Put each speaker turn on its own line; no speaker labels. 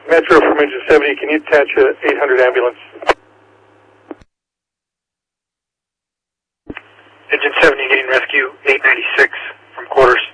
Metro from Engine 70, can you attach a 800 ambulance?
Engine 70 getting rescue, 896 from quarters.